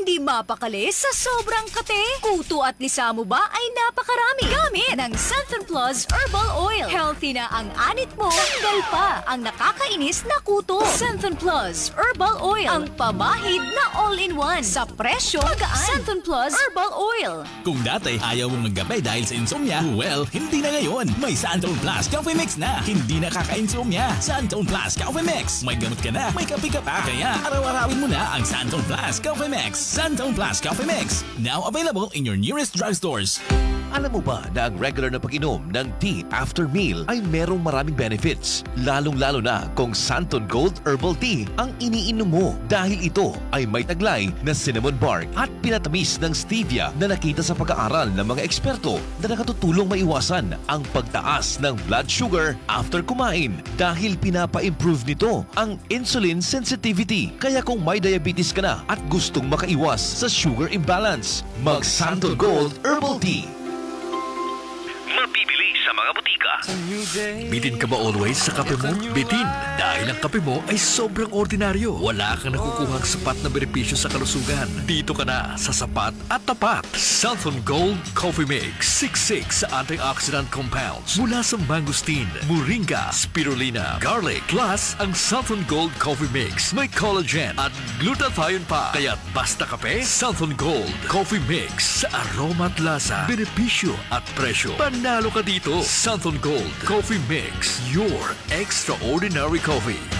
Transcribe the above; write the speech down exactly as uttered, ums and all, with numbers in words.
Hindi mapakali sa sobrang kate. Kuto at lisa mo ba ay napakarami. Gamit ng Santon Plus Herbal Oil. Healthy na ang anit mo. Tanggal pa ang nakakainis na kuto. Santon Plus Herbal Oil. Ang pamahid na all-in-one. Sa presyo, magaan. Santon Plus Herbal Oil. Kung dati ayaw mong magkape dahil sa insomnia, well, hindi na ngayon. May Santon Plus Coffee Mix na. Hindi nakaka-insomnia. Santon Plus Coffee Mix. May gamot ka na, may kape ka pa. Kaya araw-arawin mo na ang Santon Plus Coffee Mix. Santon Plus Coffee Mix. Now available in your nearest drugstores. Alam mo ba na ang regular na pag-inom ng tea after meal ay merong maraming benefits? Lalong-lalo na kung Santon Gold Herbal Tea ang iniinom mo dahil ito ay may taglay na cinnamon bark at pinatamis ng stevia na nakita sa pag-aaral ng mga eksperto na nakatutulong maiwasan ang pagtaas ng blood sugar after kumain dahil pinapa-improve nito ang insulin sensitivity. Kaya kung may diabetes ka na at gustong makaiwas sa sugar imbalance, mag Santon Gold Herbal Tea. Mabibili sa mga butika. Bitin ka ba always sa kape mo? Bitin! Dahil ang kape mo ay sobrang ordinaryo. Wala kang nakukuhang sapat na benepisyo sa kalusugan. Dito ka na sa sapat at tapat. Santon Gold Coffee Mix. Siksik sa antioxidant compounds mula sa mangosteen, moringa, spirulina, garlic. Plus, ang Santon Gold Coffee Mix may collagen at glutathione pa. Kaya basta kape, Santon Gold Coffee Mix. Sa aroma at lasa, benepisyo at presyo. Panalo ka dito. Santon Gold Coffee Mix. Your extraordinary coffee.